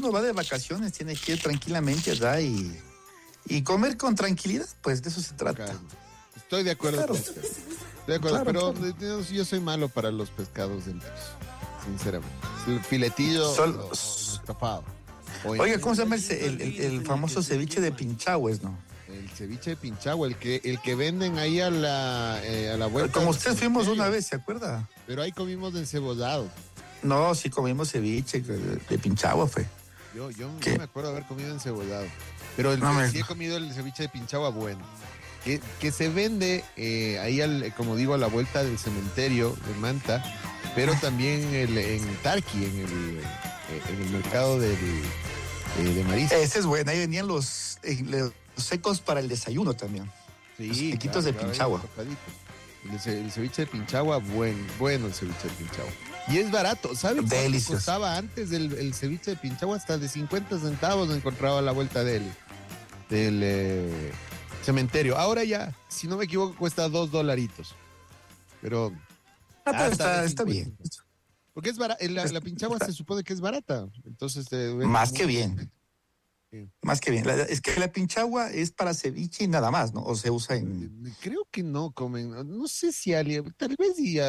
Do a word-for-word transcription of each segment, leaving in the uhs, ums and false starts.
uno va de vacaciones, tiene que ir tranquilamente allá y, y comer con tranquilidad, pues de eso se trata. Claro. Estoy de acuerdo Claro. con usted. Estoy de acuerdo, Claro, pero claro. yo soy malo para los pescados enteros, sinceramente. El filetillo Sol- o, o estofado. O Oiga, ¿cómo se llama el, el, el- el famoso ceviche de Pinchahues, no? El ceviche de Pinchagua, el que, el que venden ahí a la, eh, a la vuelta. Como del ustedes fuimos cementerio. una vez, ¿se acuerda? Pero ahí comimos de encebollado. No, sí comimos ceviche de, de Pinchagua, fue. Yo, yo ¿Qué? no me acuerdo haber comido encebollado. Pero el No que me- sí he comido el ceviche de Pinchagua, bueno. Que, que se vende eh, ahí, al, como digo, a la vuelta del cementerio de Manta, pero también el- en Tarqui, en el, eh, en el mercado del, eh, de mariscos. Ese es bueno, ahí venían los, eh, los secos para el desayuno también. Sí, los sequitos de ahí Pinchagua. tocaditos. El, ce- el ceviche de Pinchagua, bueno, bueno el ceviche de Pinchagua. Y es barato, ¿sabes cuánto Delicioso. costaba antes el, el ceviche de Pinchagua? Hasta de cincuenta centavos encontraba a la vuelta del, del eh, cementerio. Ahora ya, si no me equivoco, cuesta dos dolaritos. Pero Ah, pero hasta está, de está cincuenta. bien. Porque es barata, la, la Pinchagua se supone que es barata. Entonces, eh, Más que bien. Sí. Más que bien. La- es que la Pinchagua es para ceviche y nada más, ¿no? O se usa en... Creo que no comen, no sé si alguien, tal vez y,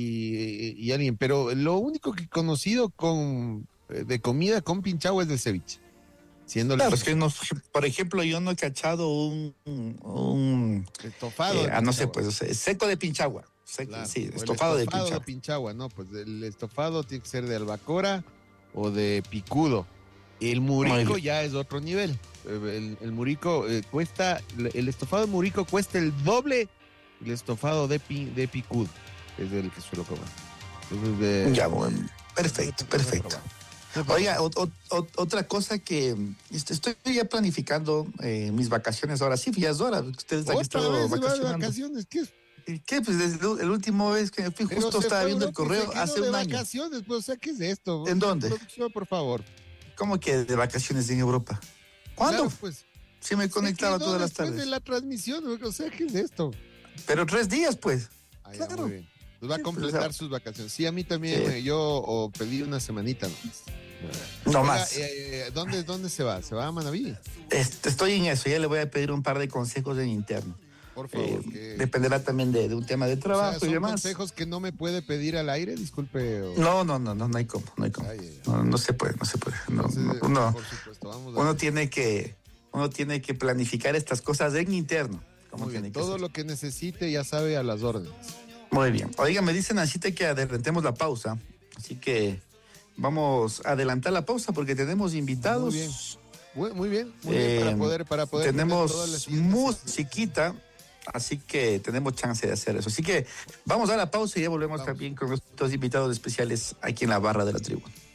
y, y alguien, pero lo único que he conocido con eh, de comida con Pinchagua es del ceviche. Siendo Claro, es que no, por ejemplo, yo no he cachado un, un estofado. eh, de ah, no sé, Pinchagua. pues o sea, seco de Pinchagua. Seco, Claro. sí, O el estofado de estofado Pinchagua. Pinchagua, no, pues el estofado tiene que ser de albacora o de picudo. El murico Muy ya es otro nivel. El, el murico eh, cuesta, el estofado de murico cuesta el doble el estofado de, pi, de picudo. Es el que suelo comer. Entonces, de, Ya, bueno, perfecto, perfecto. Oiga, o- o- o- otra cosa que est- estoy ya planificando eh, mis vacaciones ahora. Sí, ya es hora. Ustedes han Otra estado vez se va de vacacionando. vacaciones, ¿qué es? ¿Y ¿Qué? Pues desde el, el último vez que fui, Pero justo se estaba fue a viendo el Europa y correo se quedó hace de un año. vacaciones, pues, o sea, ¿qué es esto? ¿En dónde? Producción, por favor. ¿Cómo que de vacaciones en Europa? ¿Cuándo? Claro, pues. Sí me Se conectaba quedó todas las después tardes. de la transmisión, o sea, ¿qué es esto? Pero tres días, pues. Ah, ya, Claro. muy bien. Pues va a Sí, completar pues, sus vacaciones. Sí, a mí también, Sí. eh, yo o pedí una semanita nomás. No Oiga, más. eh, ¿dónde, ¿Dónde se va? ¿Se va a Manaví? Este, estoy en eso. Ya le voy a pedir un par de consejos en interno. Por favor. Eh, que- dependerá también de, de un tema de o sea, trabajo ¿son y demás. consejos que no me puede pedir al aire? Disculpe. o- No, no, no, no, no hay cómo, no hay cómo. Ay, ay, ay. No, no se puede, no se puede. No, Entonces, no, uno, por supuesto, vamos a uno tiene que, uno tiene que planificar estas cosas en interno. Como Muy bien, tiene que todo ser. lo que necesite ya sabe a las órdenes. Muy bien. Oiga, me dicen así que adelantemos la pausa. Así que vamos a adelantar la pausa porque tenemos invitados. Muy bien. Muy, muy bien, muy bien, Eh, para poder, para poder tener todas tenemos las siguientes- musiquita, así que tenemos chance de hacer eso. Así que vamos a la pausa y ya volvemos Vamos. también con nuestros invitados especiales aquí en la barra de la tribuna.